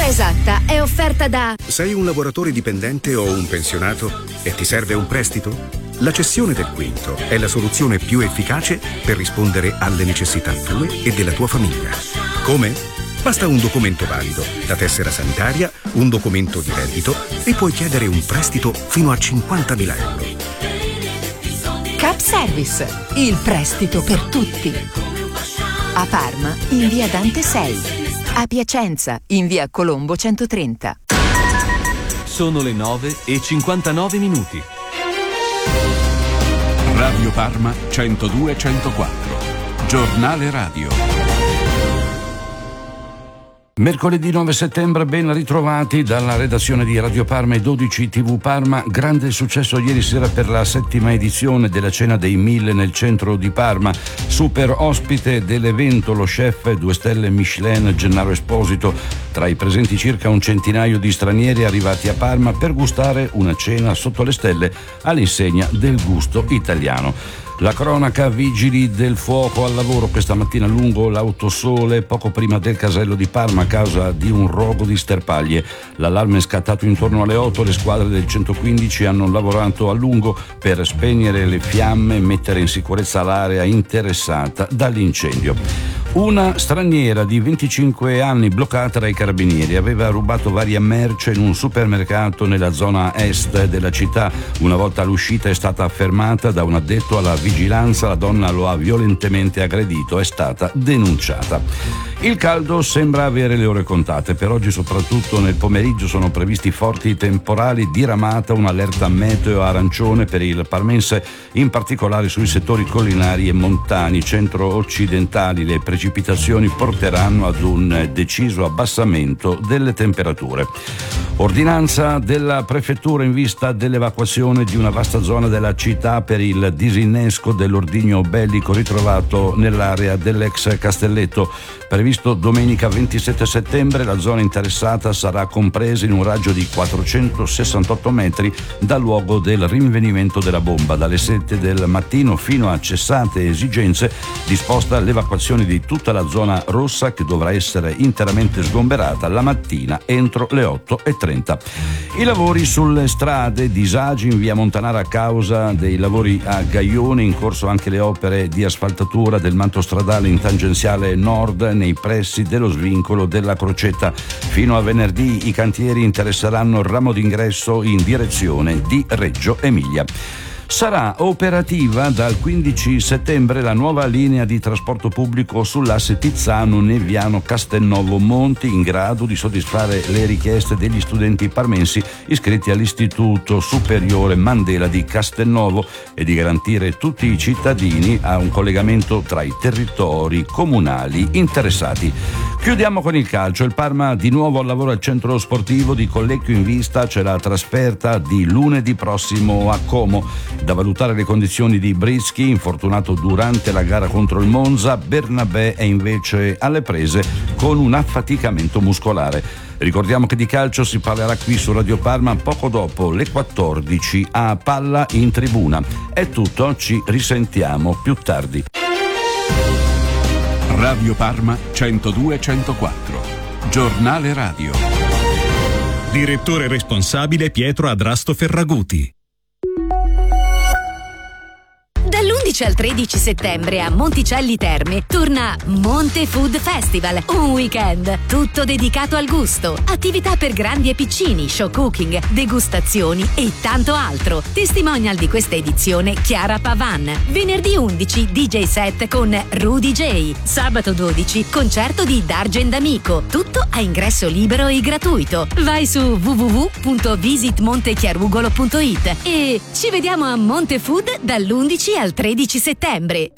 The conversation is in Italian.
esatta è offerta da... Sei un lavoratore dipendente o un pensionato e ti serve un prestito? La cessione del quinto è la soluzione più efficace per rispondere alle necessità tue e della tua famiglia. Come? Basta un documento valido, la tessera sanitaria, un documento di reddito e puoi chiedere un prestito fino a 50.000 euro. Cap Service, il prestito per tutti. A Parma, in via Dante 6. A Piacenza, in via Colombo 130. Sono le 9:59. Radio Parma 102-104. Giornale radio. Mercoledì 9 settembre, ben ritrovati dalla redazione di Radio Parma e 12 TV Parma. Grande successo ieri sera per la 7ª edizione della Cena dei 1000 nel centro di Parma. Super ospite dell'evento lo chef 2 stelle Michelin Gennaro Esposito. Tra i presenti circa un centinaio di stranieri arrivati a Parma per gustare una cena sotto le stelle all'insegna del gusto italiano. La cronaca, vigili del fuoco al lavoro questa mattina lungo l'Autosole poco prima del casello di Parma a causa di un rogo di sterpaglie. L'allarme è scattato intorno alle 8, le squadre del 115 hanno lavorato a lungo per spegnere le fiamme e mettere in sicurezza l'area interessata dall'incendio. Una straniera di 25 anni bloccata dai carabinieri aveva rubato varia merce in un supermercato nella zona est della città. Una volta all'uscita è stata fermata da un addetto alla vigilanza, la donna lo ha violentemente aggredito, è stata denunciata. Il caldo sembra avere le ore contate. Per oggi, soprattutto nel pomeriggio, sono previsti forti temporali, diramata un'allerta meteo arancione per il parmense, in particolare sui settori collinari e montani centro-occidentali. Le precipitazioni porteranno ad un deciso abbassamento delle temperature. Ordinanza della prefettura in vista dell'evacuazione di una vasta zona della città per il disinnesco dell'ordigno bellico ritrovato nell'area dell'ex Castelletto. Previsto domenica 27 settembre, la zona interessata sarà compresa in un raggio di 468 metri dal luogo del rinvenimento della bomba. Dalle 7 del mattino fino a cessate esigenze, disposta l'evacuazione di tutta la zona rossa, che dovrà essere interamente sgomberata la mattina entro le 8:30. I lavori sulle strade, disagi in via Montanara a causa dei lavori a Gaione, in corso anche le opere di asfaltatura del manto stradale in tangenziale nord nei pressi dello svincolo della Crocetta. Fino a venerdì i cantieri interesseranno il ramo d'ingresso in direzione di Reggio Emilia. Sarà operativa dal 15 settembre la nuova linea di trasporto pubblico sull'asse Tizzano-Neviano-Castelnovo Monti, in grado di soddisfare le richieste degli studenti parmensi iscritti all'Istituto Superiore Mandela di Castelnovo e di garantire tutti i cittadini a un collegamento tra i territori comunali interessati. Chiudiamo con il calcio. Il Parma di nuovo al lavoro al centro sportivo di Collecchio. In vista c'è la trasferta di lunedì prossimo a Como. Da valutare le condizioni di Brischi, infortunato durante la gara contro il Monza. Bernabé è invece alle prese con un affaticamento muscolare. Ricordiamo che di calcio si parlerà qui su Radio Parma poco dopo le 14 a Palla in Tribuna. È tutto, ci risentiamo più tardi. Radio Parma 102-104. Giornale radio. Direttore responsabile Pietro Adrasto Ferraguti. Dall'11 al 13 settembre a Monticelli Terme torna Monte Food Festival, un weekend tutto dedicato al gusto, attività per grandi e piccini, show cooking, degustazioni e tanto altro. Testimonial di questa edizione Chiara Pavan. Venerdì 11 DJ set con Rudy J. Sabato 12 concerto di D'Argent Amico, tutto a ingresso libero e gratuito. Vai su www.visitmontechiarugolo.it e ci vediamo a Monte Food dall'11 al 13 settembre.